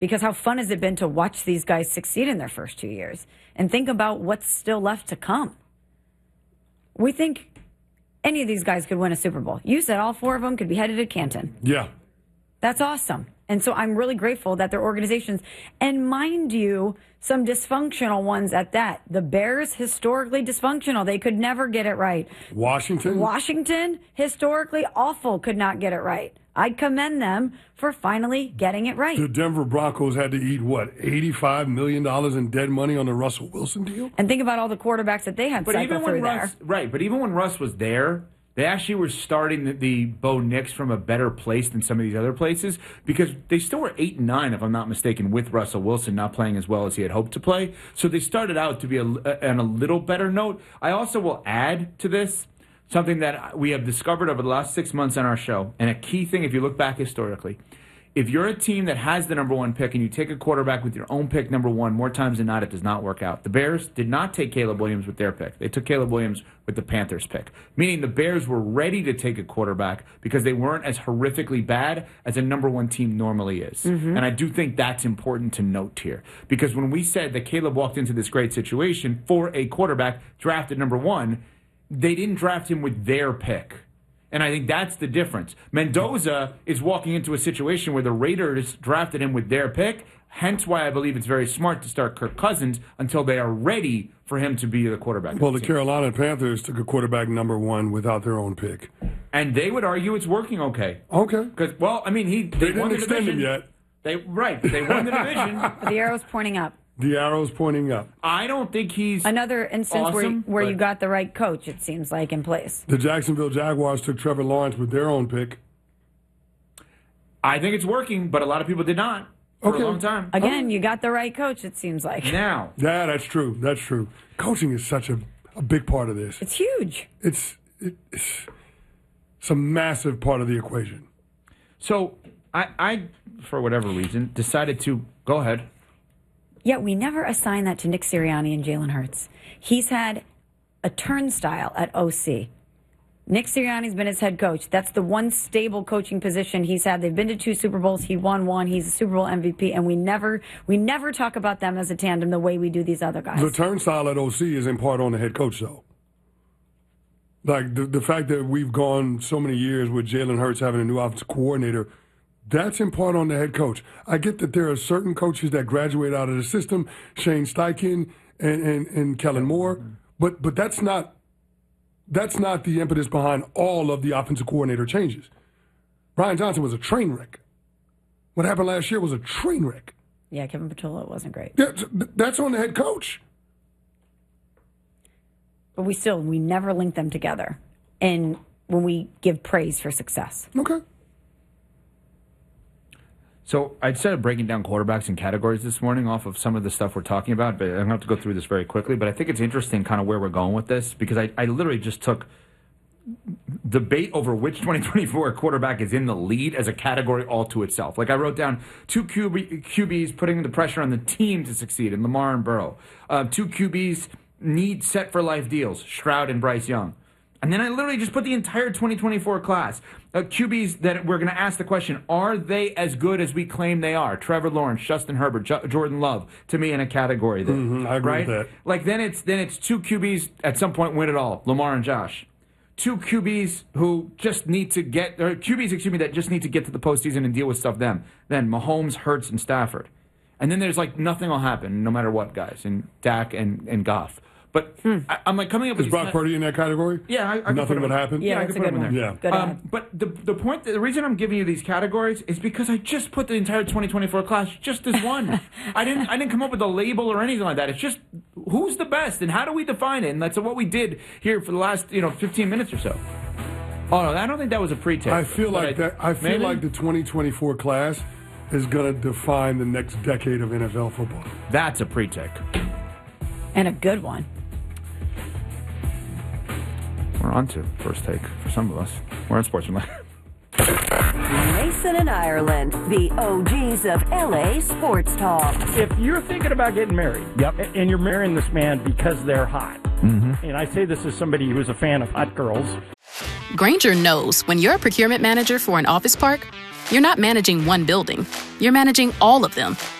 Because how fun has it been to watch these guys succeed in their first 2 years? And think about what's still left to come. We think any of these guys could win a Super Bowl. You said all 4 of them could be headed to Canton. Yeah. That's awesome. And so I'm really grateful that their organizations, and mind you, some dysfunctional ones at that. The Bears, historically dysfunctional. They could never get it right. Washington, historically awful, could not get it right. I commend them for finally getting it right. The Denver Broncos had to eat, what, $85 million in dead money on the Russell Wilson deal? And think about all the quarterbacks that they had cycle through there. Right, but even when Russ was there, they actually were starting the Bo Nix from a better place than some of these other places because they still were 8-9, if I'm not mistaken, with Russell Wilson not playing as well as he had hoped to play. So they started out to be on a little better note. I also will add to this something that we have discovered over the last 6 months on our show, and a key thing if you look back historically. If you're a team that has the number 1 pick and you take a quarterback with your own pick number 1, more times than not, it does not work out. The Bears did not take Caleb Williams with their pick. They took Caleb Williams with the Panthers pick, meaning the Bears were ready to take a quarterback because they weren't as horrifically bad as a number 1 team normally is. Mm-hmm. And I do think that's important to note here because when we said that Caleb walked into this great situation for a quarterback drafted number 1, they didn't draft him with their pick. And I think that's the difference. Mendoza is walking into a situation where the Raiders drafted him with their pick, hence why I believe it's very smart to start Kirk Cousins until they are ready for him to be the quarterback. Well, the Carolina Panthers took a quarterback number 1 without their own pick. And they would argue it's working okay. Okay. Because, well, I mean, they didn't won the extend division. him yet. They won the division. The arrow's pointing up. The arrow's pointing up. I don't think he's another instance awesome, where you got the right coach, it seems like, in place. The Jacksonville Jaguars took Trevor Lawrence with their own pick. I think it's working, but a lot of people did not for a long time. Again, you got the right coach, it seems like. Now. Yeah, that's true. That's true. Coaching is such a big part of this. It's huge. It's a massive part of the equation. So I for whatever reason, decided to go ahead. Yet we never assign that to Nick Sirianni and Jalen Hurts. He's had a turnstile at OC. Nick Sirianni's been his head coach. That's the one stable coaching position he's had. They've been to 2 Super Bowls. He won 1. He's a Super Bowl MVP, and we never talk about them as a tandem the way we do these other guys. The turnstile at OC is in part on the head coach, though. Like the fact that we've gone so many years with Jalen Hurts having a new offensive coordinator, that's in part on the head coach. I get that there are certain coaches that graduate out of the system, Shane Steichen and Kellen Moore, but that's not the impetus behind all of the offensive coordinator changes. Brian Johnson was a train wreck. What happened last year was a train wreck. Yeah, Kevin Patullo wasn't great. That's on the head coach. But we never link them together. And when we give praise for success. Okay. So I started breaking down quarterbacks in categories this morning off of some of the stuff we're talking about, but I'm going to have to go through this very quickly. But I think it's interesting kind of where we're going with this because I literally just took debate over which 2024 quarterback is in the lead as a category all to itself. Like I wrote down 2 QBs putting the pressure on the team to succeed in Lamar and Burrow. 2 QBs need set-for-life deals, Stroud and Bryce Young. And then I literally just put the entire 2024 class. QBs that we're going to ask the question, are they as good as we claim they are? Trevor Lawrence, Justin Herbert, Jordan Love, to me in a category there. I agree with that. Like then it's 2 QBs at some point win it all, Lamar and Josh. 2 QBs who just need to get, or QBs, that just need to get to the postseason and deal with stuff then Mahomes, Hurts, and Stafford. And then there's like nothing will happen no matter what, guys, and Dak and Goff. But I'm like coming up with... Is Brock Purdy in that category? Yeah, I nothing would happen? Yeah, I could put him in there. Yeah. But the reason I'm giving you these categories is because I just put the entire 2024 class just as one. I didn't come up with a label or anything like that. It's just who's the best and how do we define it? And that's what we did here for the last 15 minutes or so. Oh no, I don't think that was a pre-take. I feel like the 2024 class is going to define the next decade of NFL football. That's a pre-take. And a good one. We're on to first take for some of us. We're on Sportsman. Mason and Ireland, the OGs of LA sports talk. If you're thinking about getting married, and you're marrying this man because they're hot, and I say this as somebody who's a fan of hot girls. Grainger knows when you're a procurement manager for an office park, You're not managing one building, you're managing all of them.